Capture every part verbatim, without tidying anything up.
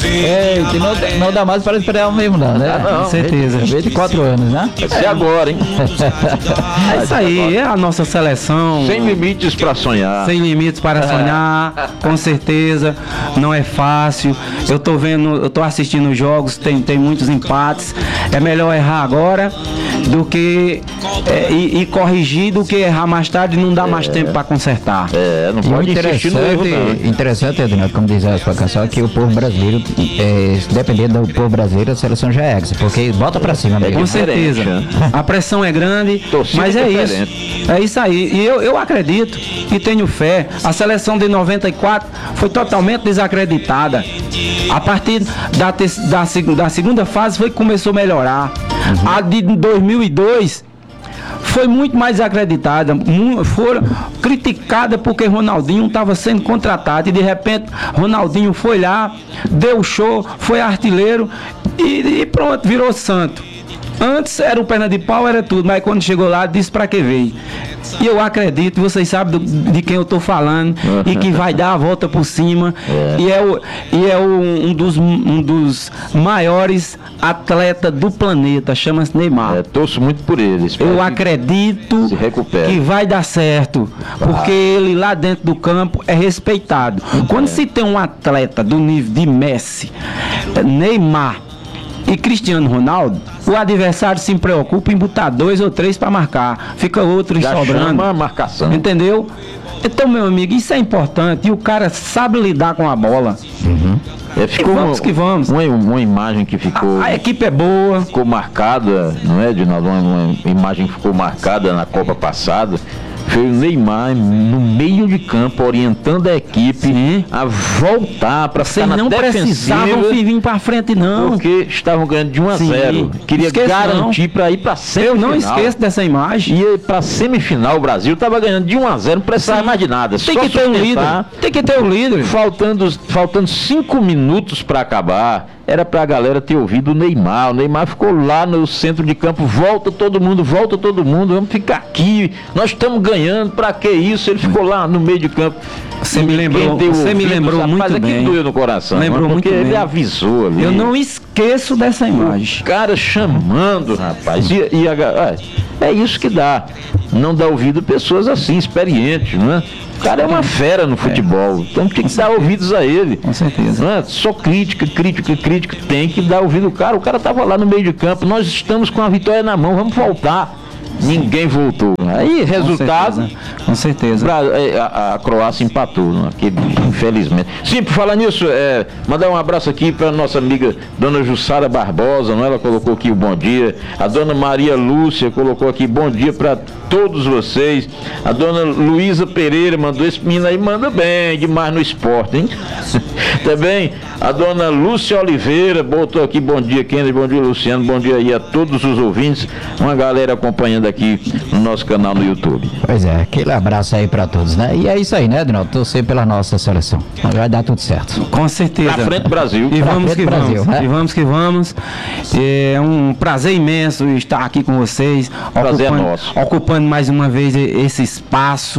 É, que não, não dá mais para esperar mesmo, não, né? Ah, não, com certeza. vinte e quatro anos, né? Vai ser agora, hein? É isso aí, é a nossa seleção. Sem limites para sonhar. Sem limites para sonhar, com certeza. Não é fácil. Eu tô vendo, eu tô assistindo os jogos, tem, tem muitos empates. É melhor errar agora do que é, e, e corrigir do que errar mais tarde e não dar mais tempo para consertar. É, não E o pode insistir no erro, não. interessante, interessante, Edinaldo, como diz a sua canção, é que o povo brasileiro, é, dependendo do povo brasileiro, a seleção já é hexa, porque bota pra cima mesmo. Com certeza. A pressão é grande, Torcida mas é diferente. isso. É isso aí. E eu, eu acredito e tenho fé. A seleção de noventa e quatro foi totalmente desacreditada. A partir da, te, da, da segunda fase foi que começou a melhorar. Uhum. A de dois mil e dois foi muito mais desacreditada, foram criticadas porque Ronaldinho estava sendo contratado e de repente Ronaldinho foi lá, deu show, foi artilheiro e, e pronto, virou santo. Antes era o perna de pau, era tudo, mas quando chegou lá disse pra que veio. E eu acredito, vocês sabem do, de quem eu tô falando, e que vai dar a volta por cima. É. E é, o, e é o, um, dos, um dos maiores atletas do planeta, chama-se Neymar. É, torço muito por eles. Eu acredito que vai dar certo, porque ah. ele lá dentro do campo é respeitado. Quando é. se tem um atleta do nível de Messi, Neymar e Cristiano Ronaldo, o adversário se preocupa em botar dois ou três para marcar, fica outro Já sobrando. Chama a marcação. Entendeu? Então, meu amigo, isso é importante e o cara sabe lidar com a bola. Uhum. É, ficou e vamos uma, que vamos. Uma, uma imagem que ficou. A, a equipe é boa. Ficou marcada, não é, Edinaldo? Uma, uma imagem que ficou marcada na Copa passada. Foi o Neymar no meio de campo orientando a equipe Sim. a voltar para ficar na não defensiva. Precisavam vir para frente não, porque estavam ganhando de um a zero. Queria Esqueço garantir para ir para semifinal. Eu não esqueço dessa imagem. E para semifinal o Brasil estava ganhando de um a zero, não precisava Sim. mais de nada. Tem só que ter um líder. Tem que ter um líder. Faltando faltando cinco minutos para acabar. Era pra a galera ter ouvido o Neymar. O Neymar ficou lá no centro de campo. Volta todo mundo, volta todo mundo. Vamos ficar aqui. Nós estamos ganhando. Pra que isso? Ele ficou lá no meio de campo. Você me lembrou, você ouvido, me lembrou rapaz, muito bem. Doeu no coração. Lembrou mano, muito porque bem. Ele avisou ali. Eu não esqueço dessa imagem. O cara chamando, rapaz. E, e a, é isso que dá. Não dá ouvido pessoas assim, experientes, não é? O cara é uma fera no futebol, é. então tem que dar ouvidos a ele. Com certeza. Não é? Só crítica, crítica, crítica, tem que dar ouvido ao cara. O cara estava lá no meio de campo, nós estamos com a vitória na mão, vamos voltar. Ninguém voltou. Aí, resultado. Com certeza. Pra, a, a Croácia empatou, não? Aquele, infelizmente. Sim, por falar nisso, é, mandar um abraço aqui para nossa amiga Dona Jussara Barbosa, não? Ela colocou aqui o bom dia. A Dona Maria Lúcia colocou aqui bom dia para todos vocês. A Dona Luísa Pereira mandou esse menino aí, manda bem demais no esporte, hein? Também a Dona Lúcia Oliveira botou aqui bom dia, Kennedy, bom dia, Luciano, bom dia aí a todos os ouvintes. Uma galera acompanhando aqui no nosso canal no YouTube. Pois é, aquele abraço aí pra todos, né? E é isso aí, né, Edinaldo? Torcer pela nossa seleção. Vai dar tudo certo. Com certeza. Pra frente, Brasil. E pra vamos que Brasil, vamos. né? E vamos que vamos. É um prazer imenso estar aqui com vocês. Prazer ocupando, é nosso. Ocupando mais uma vez esse espaço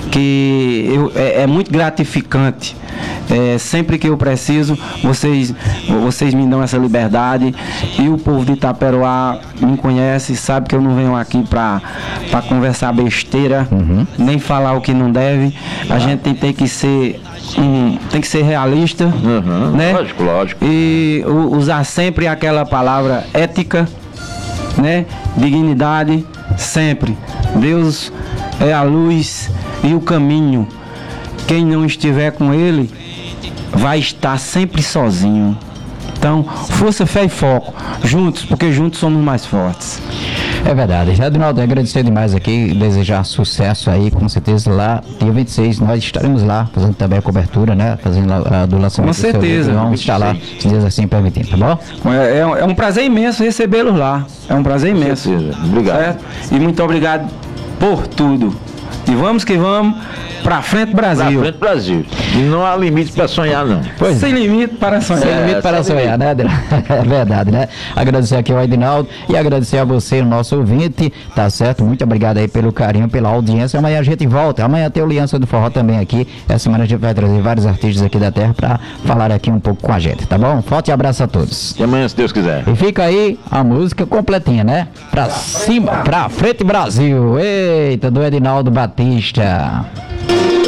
que eu, é, é muito gratificante. É, sempre que eu preciso, vocês, vocês me dão essa liberdade e o povo de Itaperoá me conhece, sabe que eu não venho aqui para para conversar besteira, uhum. nem falar o que não deve. A ah. gente tem, tem que ser um, tem que ser realista, uhum. né? Lógico, lógico. E u, usar sempre aquela palavra ética, né? Dignidade, sempre. Deus é a luz e o caminho. Quem não estiver com ele vai estar sempre sozinho. Então, força, fé e foco. Juntos, porque juntos somos mais fortes. É verdade. Edinaldo, agradecer demais aqui, desejar sucesso aí, com certeza lá, dia vinte e seis, nós estaremos lá, fazendo também a cobertura, né? Fazendo a do lançamento. Com certeza. Vamos estar lá, se Deus assim permitir, tá bom? É, é, é um prazer imenso recebê-los lá. É um prazer imenso. Com certeza. Obrigado. Certo? E muito obrigado por tudo. E vamos que vamos. Pra frente, Pra Brasil. frente, Brasil. E não há limite pra sonhar, não. Pois Sem limite para sonhar. Sem limite para sem sonhar, né, Adriano? É verdade, né? Agradecer aqui ao Edinaldo e agradecer a você, nosso ouvinte, tá certo? Muito obrigado aí pelo carinho, pela audiência. Amanhã a gente volta. Amanhã tem o Aliança do Forró também aqui. Essa semana a gente vai trazer vários artistas aqui da terra pra falar aqui um pouco com a gente, tá bom? Forte abraço a todos. E amanhã, se Deus quiser. E fica aí a música completinha, né? Pra cima, pra frente, Brasil. Eita, do Edinaldo Batista.